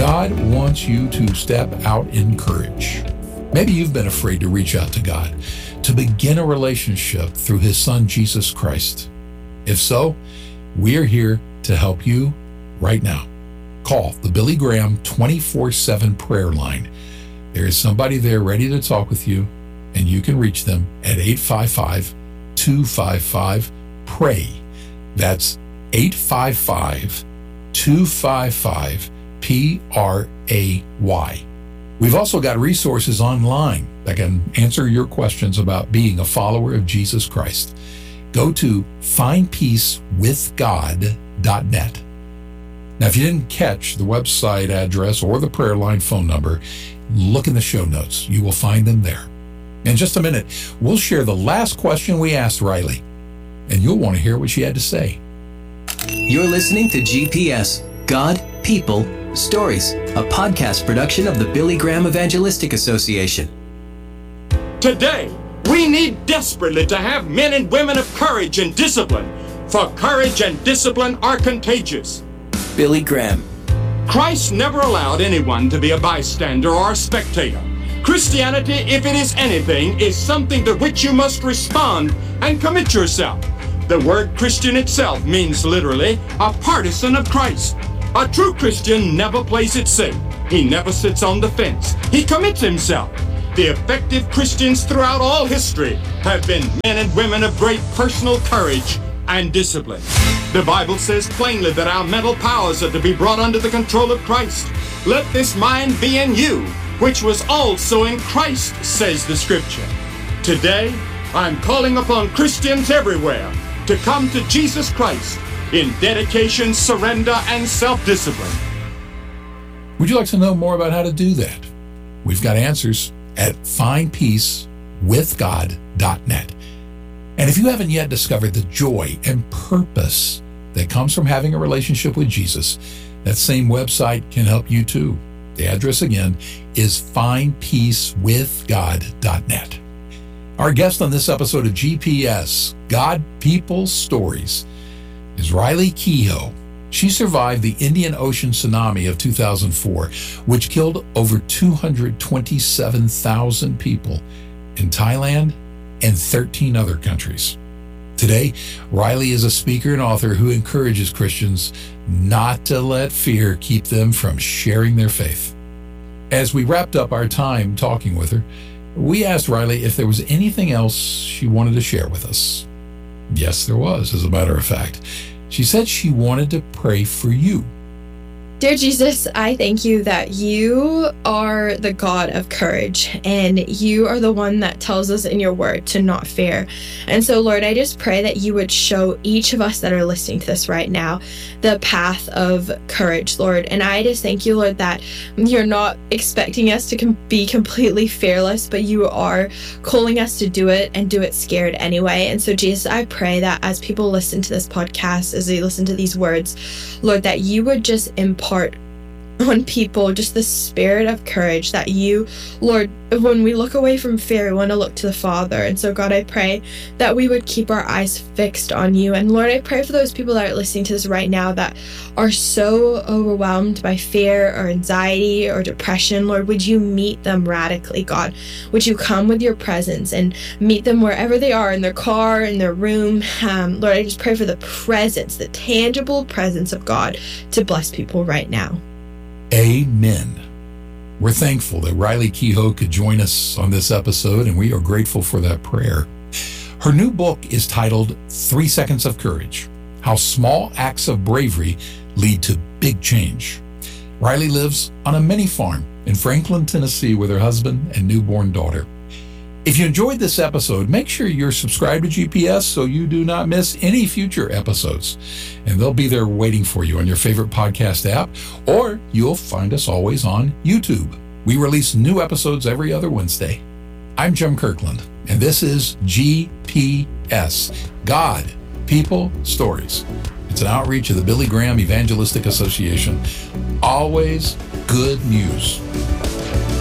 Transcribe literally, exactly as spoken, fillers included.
God wants you to step out in courage. Maybe you've been afraid to reach out to God, to begin a relationship through his son, Jesus Christ. If so, we are here to help you right now. Call the Billy Graham twenty-four seven prayer line. There is somebody there ready to talk with you, and you can reach them at eight five five, two five five, P R A Y. That's eight five five, two five five, P R A Y. We've also got resources online that can answer your questions about being a follower of Jesus Christ. Go to find peace with god dot net. Now, if you didn't catch the website address or the prayer line phone number, look in the show notes. You will find them there. In just a minute, we'll share the last question we asked Riley, and you'll want to hear what she had to say. You're listening to G P S, God, People, Stories, a podcast production of the Billy Graham Evangelistic Association. Today, we need desperately to have men and women of courage and discipline, for courage and discipline are contagious. Billy Graham. Christ never allowed anyone to be a bystander or a spectator. Christianity, if it is anything, is something to which you must respond and commit yourself. The word Christian itself means literally a partisan of Christ. A true Christian never plays it safe. He never sits on the fence. He commits himself. The effective Christians throughout all history have been men and women of great personal courage and discipline. The Bible says plainly that our mental powers are to be brought under the control of Christ. Let this mind be in you, which was also in Christ, says the Scripture. Today, I'm calling upon Christians everywhere to come to Jesus Christ in dedication, surrender, and self-discipline. Would you like to know more about how to do that? We've got answers at find peace with god dot net. And if you haven't yet discovered the joy and purpose that comes from having a relationship with Jesus, that same website can help you too. The address again is find peace with god dot net. Our guest on this episode of G P S, God, People, Stories, is Riley Kehoe. She survived the Indian Ocean tsunami of two thousand four, which killed over two hundred twenty-seven thousand people in Thailand and thirteen other countries. Today, Riley is a speaker and author who encourages Christians not to let fear keep them from sharing their faith. As we wrapped up our time talking with her, we asked Riley if there was anything else she wanted to share with us. Yes, there was, as a matter of fact. She said she wanted to pray for you. Dear Jesus, I thank you that you are the God of courage, and you are the one that tells us in your word to not fear. And so, Lord, I just pray that you would show each of us that are listening to this right now the path of courage, Lord. And I just thank you, Lord, that you're not expecting us to com- be completely fearless, but you are calling us to do it and do it scared anyway. And so, Jesus, I pray that as people listen to this podcast, as they listen to these words, Lord, that you would just impart on people just the spirit of courage that you, Lord, when we look away from fear, we want to look to the Father. And so, God, I pray that we would keep our eyes fixed on you. And Lord, I pray for those people that are listening to this right now that are so overwhelmed by fear or anxiety or depression. Lord, would you meet them radically, God? Would you come with your presence and meet them wherever they are, in their car, in their room? Um, Lord, I just pray for the presence, the tangible presence of God to bless people right now. Amen. We're thankful that Riley Kehoe could join us on this episode, and we are grateful for that prayer. Her new book is titled Three Seconds of Courage: How Small Acts of Bravery Lead to Big Change. Riley lives on a mini farm in Franklin, Tennessee with her husband and newborn daughter. If you enjoyed this episode, make sure you're subscribed to G P S so you do not miss any future episodes. And they'll be there waiting for you on your favorite podcast app, or you'll find us always on YouTube. We release new episodes every other Wednesday. I'm Jim Kirkland, and this is G P S, God, People, Stories. It's an outreach of the Billy Graham Evangelistic Association. Always good news.